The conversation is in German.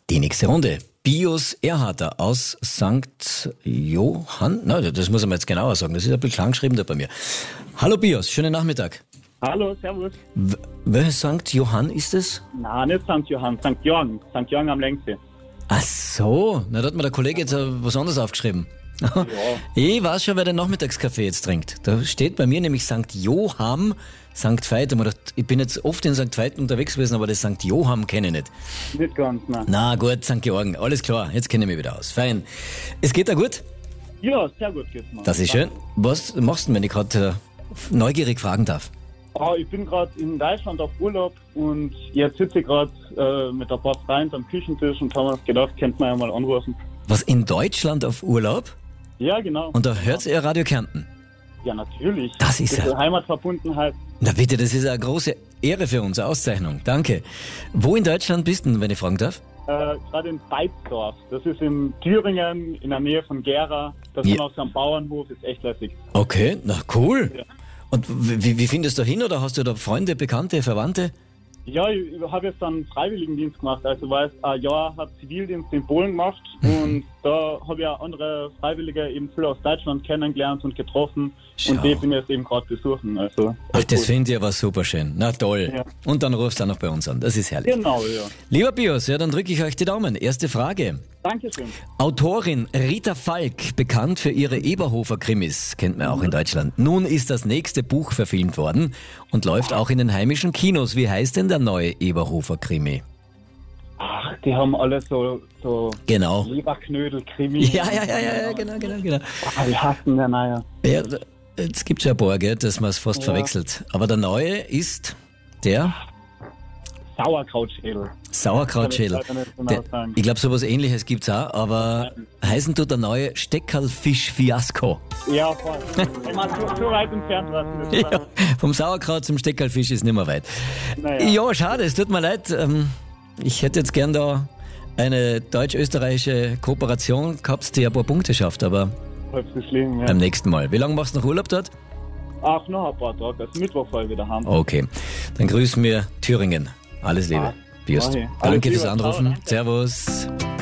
Die nächste Runde. Bios Erharter aus St. Johann. Na, das muss ich mir jetzt genauer sagen. Das ist ein bisschen klang geschrieben da bei mir. Hallo Bios, schönen Nachmittag. Hallo, servus. Welches St. Johann ist es? Nein, nicht St. Johann, St. Jörn. St. Jörn am Längsee. Ach so, na da hat mir der Kollege jetzt was anderes aufgeschrieben. Ja. Ich weiß schon, wer den Nachmittagskaffee jetzt trinkt. Da steht bei mir nämlich St. Johann, St. Veit. Ich bin jetzt oft in St. Veit unterwegs gewesen, aber das St. Johann kenne ich nicht. Nicht ganz, nein. Na gut, St. Georgen, alles klar, jetzt kenne ich mich wieder aus. Fein. Es geht da gut? Ja, sehr gut geht's mir. Das ist schön. Was machst du denn, wenn ich gerade neugierig fragen darf? Ich bin gerade in Deutschland auf Urlaub und jetzt sitze ich gerade mit ein paar Freunden am Küchentisch und haben uns gedacht, könnte man ja mal anrufen. Was, in Deutschland auf Urlaub? Ja, genau. Und da hört ihr Radio Kärnten? Ja, natürlich. Das ist ja... Heimatverbundenheit. Na bitte, das ist eine große Ehre für uns, eine Auszeichnung. Danke. Wo in Deutschland bist du, wenn ich fragen darf? Gerade in Beizdorf. Das ist in Thüringen, in der Nähe von Gera. Das ist auf so einem Bauernhof, ist echt lässig. Okay, na cool. Ja. Und wie findest du da hin, oder hast du da Freunde, Bekannte, Verwandte? Ja, ich habe jetzt dann Freiwilligendienst gemacht. Also weiß, ein Jahr habe Zivildienst in Polen gemacht und da habe ich auch andere Freiwillige eben viel aus Deutschland kennengelernt und getroffen. Schau. Und die bin ich jetzt eben gerade besuchen. Also, Ach, das cool. finde ich aber super schön. Na toll. Ja. Und dann rufst du auch noch bei uns an. Das ist herrlich. Genau, ja. Lieber Bios, ja, dann drücke ich euch die Daumen. Erste Frage. Dankeschön. Autorin Rita Falk, bekannt für ihre Eberhofer-Krimis, kennt man auch in Deutschland. Nun ist das nächste Buch verfilmt worden und läuft auch in den heimischen Kinos. Wie heißt denn der neue Eberhofer-Krimi? Ach, die haben alle so Genau. Leberknödel-Krimi. Ja, genau. Wie heißt denn der neue? Ja, jetzt gibt's ja ein paar, gell, dass man es fast verwechselt. Aber der neue ist der Sauerkrautschädel. Sauerkrautschädel. Kann ich leider nicht genau sagen. Ich glaube, sowas ähnliches gibt's auch, aber heißen tut der neue Steckerlfisch-Fiasko. Ja, voll. Ich meine, so weit entfernt was. Ja, vom Sauerkraut zum Steckerlfisch ist nicht mehr weit. Naja. Ja, schade, es tut mir leid. Ich hätte jetzt gern da eine deutsch-österreichische Kooperation gehabt, die ein paar Punkte schafft, aber Halb so schlimm, ja. beim nächsten Mal. Wie lange machst du noch Urlaub dort? Ach, noch ein paar Tage. Also Mittwoch fall ich wieder heim. Okay, dann grüßen wir Thüringen. Alles Liebe. Bios. Okay. Alles Danke Liebe, fürs Anrufen. ciao, danke. Servus.